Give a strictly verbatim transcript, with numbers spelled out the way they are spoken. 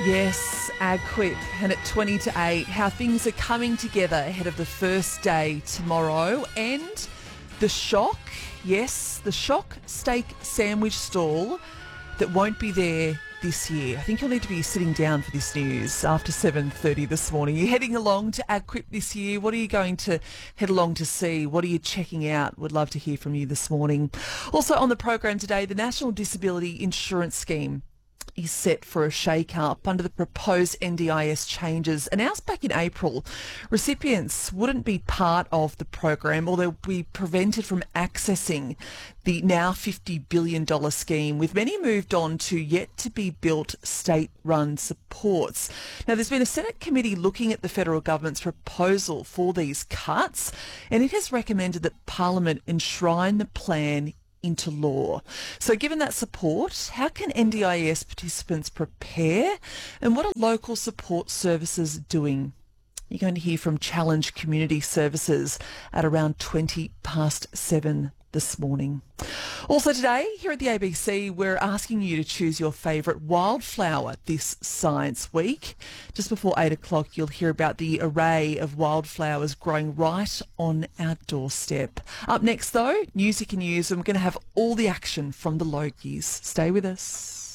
Yes, AgQuip, and at twenty to eight, how things are coming together ahead of the first day tomorrow, and the shock, yes, the shock steak sandwich stall that won't be there this year. I think you'll need to be sitting down for this news after seven thirty this morning. You're heading along to AgQuip this year. What are you going to head along to see? What are you checking out? Would love to hear from you this morning. Also on the program today, the National Disability Insurance Scheme is set for a shake-up under the proposed N D I S changes announced back in April. Recipients wouldn't be part of the program, or they'll be prevented from accessing the now fifty billion dollars scheme, with many moved on to yet-to-be-built state-run supports. Now, there's been a Senate committee looking at the federal government's proposal for these cuts, and it has recommended that Parliament enshrine the plan into law. So given that support, how can N D I S participants prepare, and what are local support services doing? You're going to hear from Challenge Community Services at around twenty past seven this morning. Also today, here at the A B C, we're asking you to choose your favourite wildflower this Science Week. Just before eight o'clock, you'll hear about the array of wildflowers growing right on our doorstep. Up next, though, music and news, and we're going to have all the action from the Logies. Stay with us.